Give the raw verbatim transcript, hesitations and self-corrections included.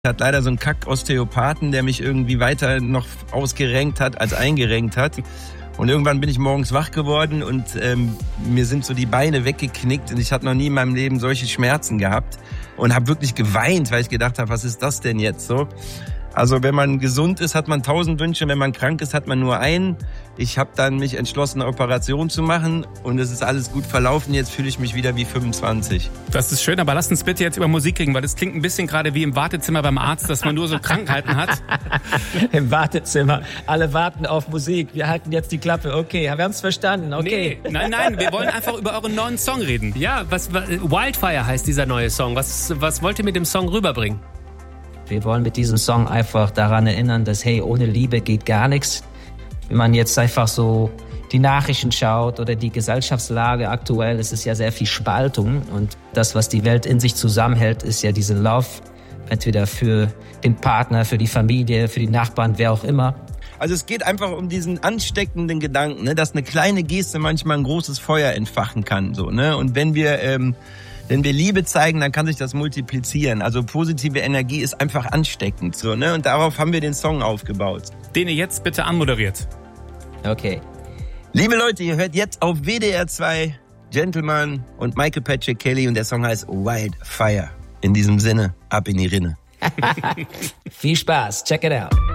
Hat leider so einen Kack-Osteopathen, der mich irgendwie weiter noch ausgerenkt hat, als eingerenkt hat. Und irgendwann bin ich morgens wach geworden und ähm, mir sind so die Beine weggeknickt und ich hatte noch nie in meinem Leben solche Schmerzen gehabt und habe wirklich geweint, weil ich gedacht habe, was ist das denn jetzt so? Also wenn man gesund ist, hat man tausend Wünsche, wenn man krank ist, hat man nur einen. Ich habe dann mich entschlossen, eine Operation zu machen und es ist alles gut verlaufen. Jetzt fühle ich mich wieder wie fünfundzwanzig. Das ist schön, aber lass uns bitte jetzt über Musik reden, weil das klingt ein bisschen gerade wie im Wartezimmer beim Arzt, dass man nur so Krankheiten hat. Im Wartezimmer. Alle warten auf Musik. Wir halten jetzt die Klappe. Okay, wir haben es verstanden. Okay. Nee, nein, nein, wir wollen einfach über euren neuen Song reden. Ja, was, was Wildfire heißt dieser neue Song. Was, was wollt ihr mit dem Song rüberbringen? Wir wollen mit diesem Song einfach daran erinnern, dass, hey, ohne Liebe geht gar nichts. Wenn man jetzt einfach so die Nachrichten schaut oder die Gesellschaftslage aktuell, es ist ja sehr viel Spaltung. Und das, was die Welt in sich zusammenhält, ist ja diese Love. Entweder für den Partner, für die Familie, für die Nachbarn, wer auch immer. Also es geht einfach um diesen ansteckenden Gedanken, ne, dass eine kleine Geste manchmal ein großes Feuer entfachen kann. So, ne? Und wenn wir... Ähm Wenn wir Liebe zeigen, dann kann sich das multiplizieren. Also positive Energie ist einfach ansteckend. So, ne? Und darauf haben wir den Song aufgebaut. Den ihr jetzt bitte anmoderiert. Okay. Liebe Leute, ihr hört jetzt auf W D R zwei Gentleman und Michael Patrick Kelly und der Song heißt Wildfire. In diesem Sinne, ab in die Rinne. Viel Spaß, check it out.